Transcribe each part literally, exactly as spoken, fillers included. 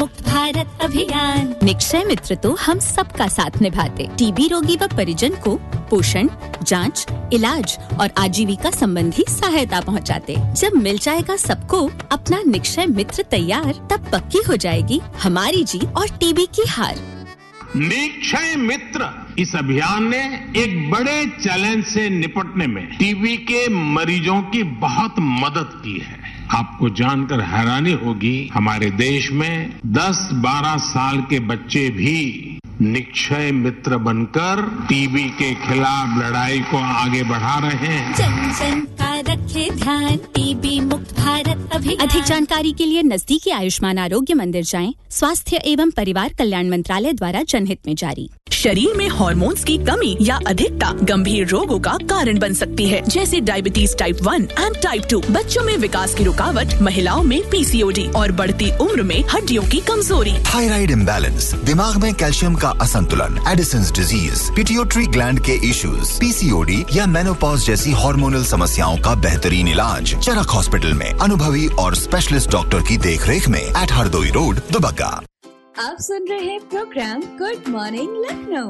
मुक्त भारत अभियान। निक्षय मित्र तो हम सबका साथ निभाते, टीबी रोगी व परिजन को पोषण, जांच, इलाज और आजीविका संबंधी सहायता पहुंचाते। जब मिल जाएगा सबको अपना निक्षय मित्र तैयार, तब पक्की हो जाएगी हमारी जीत और टीबी की हार। निक्षय मित्र इस अभियान ने एक बड़े चैलेंज से निपटने में टीबी के मरीजों की बहुत मदद की है। आपको जानकर हैरानी होगी, हमारे देश में दस बारह साल के बच्चे भी निक्षय मित्र बनकर टीबी के खिलाफ लड़ाई को आगे बढ़ा रहे हैं। जन जन का रखे ध्यान, टीबी मुक्त भारत अभियान। अधिक जानकारी के लिए नजदीकी आयुष्मान आरोग्य मंदिर जाएं। स्वास्थ्य एवं परिवार कल्याण मंत्रालय द्वारा जनहित में जारी। शरीर में हार्मोन्स की कमी या अधिकता गंभीर रोगों का कारण बन सकती है, जैसे diabetes type one and type two. बच्चों में विकास की रुकावट, महिलाओं में पीसीओडी और बढ़ती उम्र में हड्डियों की कमजोरी। थायराइड इम्बैलेंस, दिमाग में कैल्शियम का असंतुलन, एडिसन्स डिजीज, पिट्यूटरी ग्लैंड के इश्यूज, पीसीओडी या मेनोपॉज जैसी हार्मोनल समस्याओं का बेहतरीन इलाज चरक हॉस्पिटल में अनुभवी और स्पेशलिस्ट डॉक्टर की देखरेख में एट हरदोई रोड, दुबग्गा। आप सुन रहे हैं प्रोग्राम गुड मॉर्निंग लखनऊ।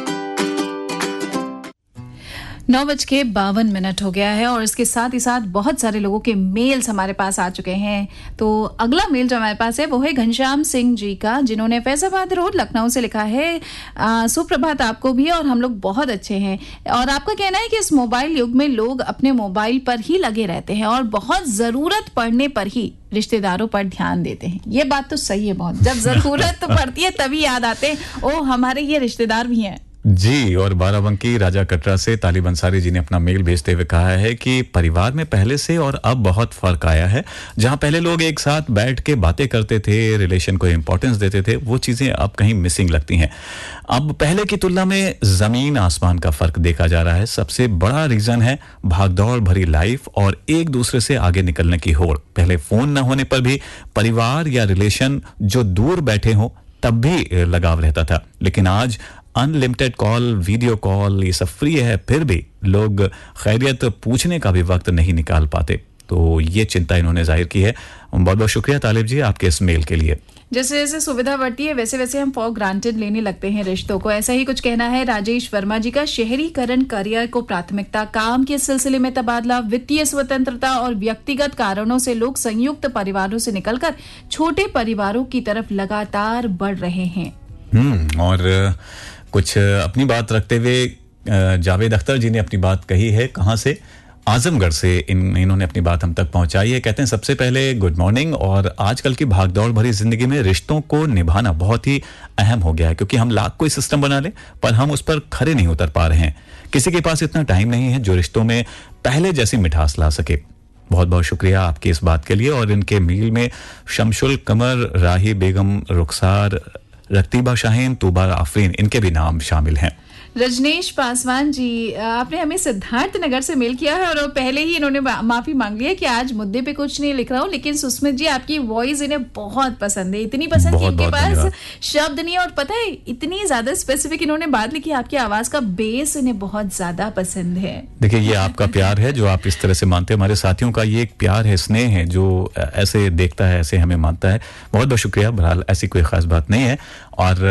नौ बज के बावन मिनट हो गया है और इसके साथ ही साथ बहुत सारे लोगों के मेल्स हमारे पास आ चुके हैं। तो अगला मेल जो हमारे पास है वो है घनश्याम सिंह जी का, जिन्होंने फैजाबाद रोड लखनऊ से लिखा है, सुप्रभात आपको भी, और हम लोग बहुत अच्छे हैं। और आपका कहना है कि इस मोबाइल युग में लोग अपने मोबाइल पर ही लगे रहते हैं और बहुत ज़रूरत पड़ने पर ही रिश्तेदारों पर ध्यान देते हैं। ये बात तो सही है बहुत, जब ज़रूरत पड़ती है तभी याद आते हैं, ओ हमारे ये रिश्तेदार भी हैं जी। और बाराबंकी राजा कटरा से तालिब अंसारी जी ने अपना मेल भेजते हुए कहा है कि परिवार में पहले से और अब बहुत फर्क आया है। जहां पहले लोग एक साथ बैठ के बातें करते थे, रिलेशन को इंपॉर्टेंस देते थे, वो चीजें अब कहीं मिसिंग लगती हैं। अब पहले की तुलना में जमीन आसमान का फर्क देखा जा रहा है। सबसे बड़ा रीजन है भागदौड़ भरी लाइफ और एक दूसरे से आगे निकलने की होड़। पहले फोन न होने पर भी परिवार या रिलेशन जो दूर बैठे हों तब भी लगाव रहता था, लेकिन आज अनलिमिटेड कॉल, वीडियो कॉल, ये सब फ्री है, फिर भी लोग खैरियत पूछने का भी वक्त नहीं निकाल पाते। तो ये चिंता इन्होंने जाहिर की है। बहुत बहुत शुक्रिया तालिब जी आपके इस मेल के लिए। जैसे जैसे सुविधा बढ़ती है वैसे वैसे हम फॉर ग्रांटेड लेने लगते हैं रिश्तों को, ऐसा ही कुछ कहना है राजेश वर्मा जी का। शहरीकरण, करियर को प्राथमिकता, काम के सिलसिले में तबादला, वित्तीय स्वतंत्रता और व्यक्तिगत कारणों से लोग संयुक्त परिवारों से निकलकर छोटे परिवारों की तरफ लगातार बढ़ रहे हैं। हम्म और कुछ अपनी बात रखते हुए जावेद अख्तर जी ने अपनी बात कही है। कहाँ से? आजमगढ़ से इन इन्होंने अपनी बात हम तक पहुंचाई है। कहते हैं सबसे पहले गुड मॉर्निंग। और आजकल की भागदौड़ भरी जिंदगी में रिश्तों को निभाना बहुत ही अहम हो गया है, क्योंकि हम लाख कोई सिस्टम बना ले पर हम उस पर खरे नहीं उतर पा रहे हैं। किसी के पास इतना टाइम नहीं है जो रिश्तों में पहले जैसी मिठास ला सके। बहुत बहुत शुक्रिया आपकी इस बात के लिए। और इनके मील में शमशुल कमर, राही बेगम, रुखसार, रतीबा शाहीन, तूबा आफरीन, इनके भी नाम शामिल हैं। रजनीश पासवान जी, आपने हमें सिद्धार्थ नगर से मेल किया है और पहले ही इन्होंने माफी मांग ली है कि आज मुद्दे पे कुछ नहीं लिख रहा हूँ, लेकिन सुस्मित जी आपकी वॉइस इन्हें बहुत पसंद है, इतनी पसंद कि इनके पास शब्द नहीं है। और पता है इतनी ज्यादा स्पेसिफिक इन्होंने बात लिखी, आपकी आवाज का बेस इन्हें बहुत ज्यादा पसंद है। देखिए ये आपका प्यार है जो आप इस तरह से मानते हैं। हमारे साथियों का ये एक प्यार है, स्नेह है, जो ऐसे देखता है, ऐसे हमें मानता है। बहुत बहुत शुक्रिया। बहरहाल ऐसी कोई खास बात नहीं है और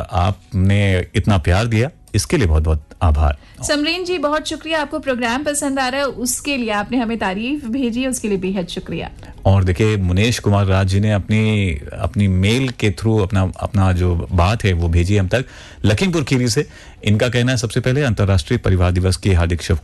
आपने इतना प्यार दिया इसके लिए बहुत बहुत आभार। समरीन जी बहुत शुक्रिया, आपको प्रोग्राम पसंद आ रहा है उसके लिए आपने हमें तारीफ भेजी, उसके लिए बेहद शुक्रिया। और देखिए मुनेश कुमार राज जी ने अपनी अपनी मेल के थ्रू अपना अपना जो बात है वो भेजी हम तक लखीमपुर खीरी से। इनका कहना है सबसे पहले अंतर्राष्ट्रीय परिवार दिवस की हार्दिक